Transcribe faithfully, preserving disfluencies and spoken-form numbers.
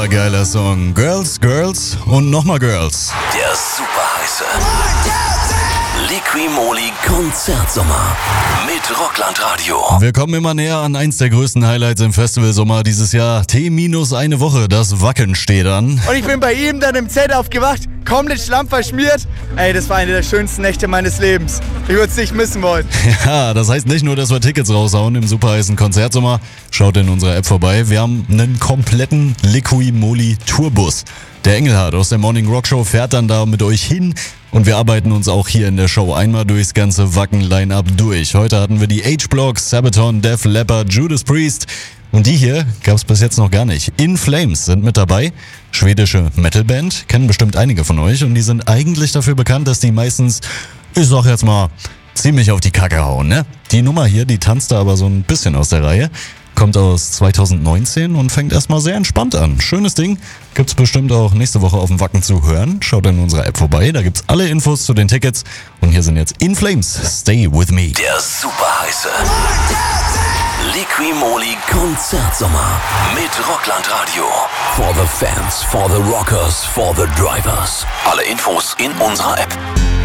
geiler Song. Girls, Girls und nochmal Girls. Der superheiße Liqui-Moly Konzertsommer mit Rockland Radio. Wir kommen immer näher an eins der größten Highlights im Festivalsommer dieses Jahr. T minus eine Woche, das Wacken steht an. Und ich bin bei ihm dann im Zelt aufgewacht, komplett schlammverschmiert. Ey, das war eine der schönsten Nächte meines Lebens. Ich würde es nicht missen wollen. Ja, das heißt nicht nur, dass wir Tickets raushauen im superheißen Konzertsommer. Schaut in unserer App vorbei. Wir haben einen kompletten Liqui-Moly Tourbus. Der Engelhardt aus der Morning Rock Show fährt dann da mit euch hin. Und wir arbeiten uns auch hier in der Show einmal durchs ganze Wacken-Line-Up durch. Heute hatten wir die H-Block, Sabaton, Def Leppard, Judas Priest. Und die hier gab's bis jetzt noch gar nicht. In Flames sind mit dabei. Schwedische Metalband, kennen bestimmt einige von euch. Und die sind eigentlich dafür bekannt, dass die meistens, ich sag jetzt mal, ziemlich auf die Kacke hauen, ne? Die Nummer hier, die tanzt da aber so ein bisschen aus der Reihe. Kommt aus zweitausendneunzehn und fängt erstmal sehr entspannt an. Schönes Ding. Gibt's bestimmt auch nächste Woche auf dem Wacken zu hören. Schaut in unserer App vorbei, da gibt's alle Infos zu den Tickets. Und hier sind jetzt In Flames, Stay With Me. Der superheiße Liqui-Moly Konzertsommer mit Rockland Radio. For the fans, for the rockers, for the drivers. Alle Infos in unserer App.